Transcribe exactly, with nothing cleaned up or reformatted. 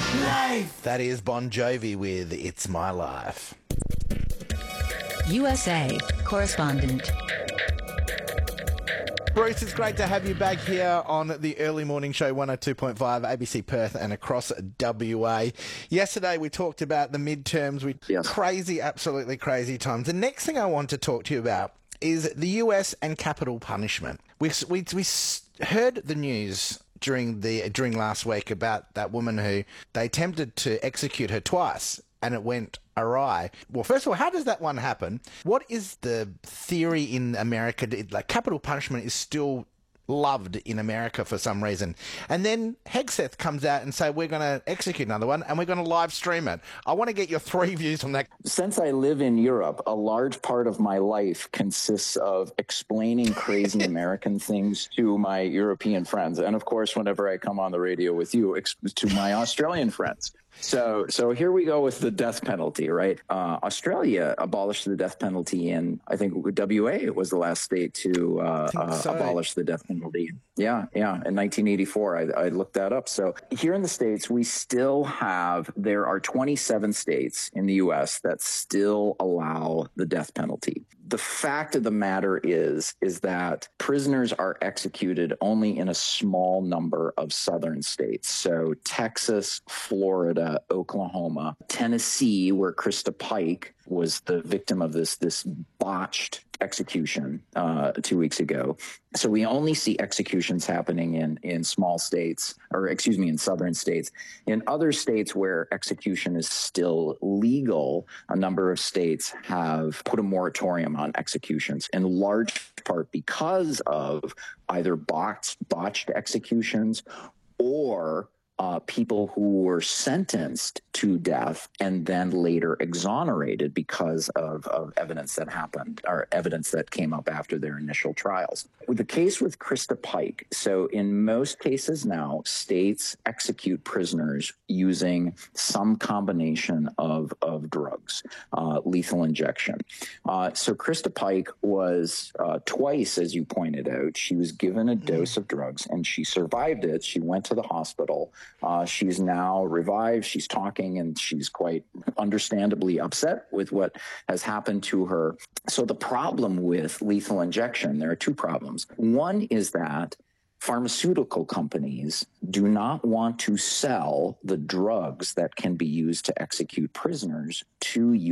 Life. That is Bon Jovi with It's My Life. U S A correspondent. Bruce, it's great to have you back here on the early morning show, one oh two point five A B C Perth and across W A. Yesterday we talked about the midterms. We Yes. Crazy, absolutely crazy times. The next thing I want to talk to you about is the U S and capital punishment. We we we heard the news during the during last week about that woman who they attempted to execute her twice and it went awry. Well, first of all, how does that one happen? What is the theory in America? Like, capital punishment is still loved in America for some reason. And then Hegseth comes out and say, we're going to execute another one and we're going to live stream it. I want to get your three views on that. Since I live in Europe, a large part of my life consists of explaining crazy American things to my European friends. And of course, whenever I come on the radio with you, ex- to my Australian friends. So so here we go with the death penalty, right? Uh, Australia abolished the death penalty in, I think, W A was the last state to uh, uh, so. abolish the death penalty. Yeah, yeah, in nineteen eighty-four. I, I looked that up. So here in the States, we still have, there are twenty-seven states in the U S that still allow the death penalty. The fact of the matter is, is that prisoners are executed only in a small number of southern states. So Texas, Florida, Oklahoma, Tennessee, where Krista Pike was the victim of this, this botched execution uh, two weeks ago. So we only see executions happening in, in small states, or excuse me, in southern states. In other states where execution is still legal, a number of states have put a moratorium on executions, in large part because of either botched, botched executions or Uh, people who were sentenced to death and then later exonerated because of, of evidence that happened, or evidence that came up after their initial trials. With the case with Krista Pike, so in most cases now, states execute prisoners using some combination of, of drugs, uh, lethal injection. Uh, so Krista Pike was uh, twice, as you pointed out, she was given a dose of drugs and she survived it. She went to the hospital. Uh, she's now revived. She's talking and she's quite understandably upset with what has happened to her. So the problem with lethal injection, there are two problems. One is that pharmaceutical companies do not want to sell the drugs that can be used to execute prisoners to